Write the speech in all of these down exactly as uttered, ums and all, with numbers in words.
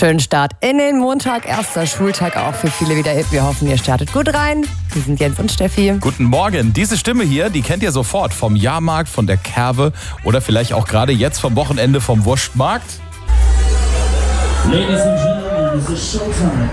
Schönen Start in den Montag, erster Schultag auch für viele wieder. Wir hoffen, ihr startet gut rein. Wir sind Jens und Steffi. Guten Morgen. Diese Stimme hier, die kennt ihr sofort vom Jahrmarkt, von der Kerwe oder vielleicht auch gerade jetzt vom Wochenende vom Wurstmarkt. Ladies and Gentlemen, this is Showtime.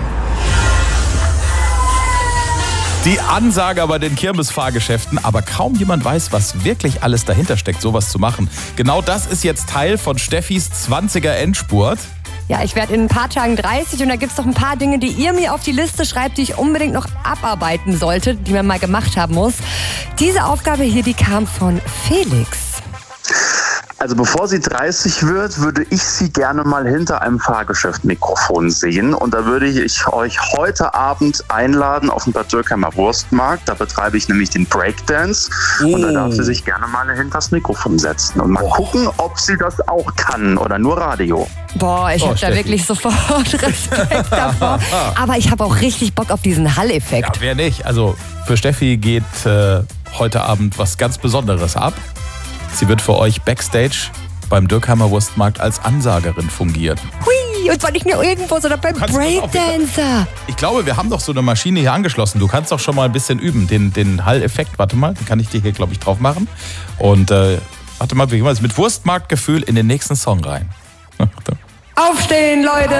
Die Ansager bei den Kirmesfahrgeschäften, aber kaum jemand weiß, was wirklich alles dahinter steckt, sowas zu machen. Genau das ist jetzt Teil von Steffis zwanziger Endspurt. Ja, ich werde in ein paar Tagen dreißig und da gibt es noch ein paar Dinge, die ihr mir auf die Liste schreibt, die ich unbedingt noch abarbeiten sollte, die man mal gemacht haben muss. Diese Aufgabe hier, die kam von Felix. Also bevor sie dreißig wird, würde ich sie gerne mal hinter einem Fahrgeschäft-Mikrofon sehen. Und da würde ich euch heute Abend einladen auf den Bad Dürkheimer Wurstmarkt. Da betreibe ich nämlich den Breakdance. Oh. Und da darf sie sich gerne mal hinter das Mikrofon setzen. Und mal oh. gucken, ob sie das auch kann oder nur Radio. Boah, ich Oh, habe da Steffi. wirklich sofort Respekt davor. Aber ich habe auch richtig Bock auf diesen Hall-Effekt. Ja, wer nicht? Also für Steffi geht äh, heute Abend was ganz Besonderes ab. Sie wird für euch Backstage beim Dürkheimer Wurstmarkt als Ansagerin fungieren. Hui, und zwar nicht nur irgendwo, sondern beim kannst das auch Breakdancer. Ich glaube, wir haben doch so eine Maschine hier angeschlossen. Du kannst doch schon mal ein bisschen üben, den, den Hall-Effekt. Warte mal, den kann ich dir hier, glaube ich, drauf machen. Und äh, warte mal, wir gehen mal mit Wurstmarktgefühl in den nächsten Song rein. Aufstehen, Leute!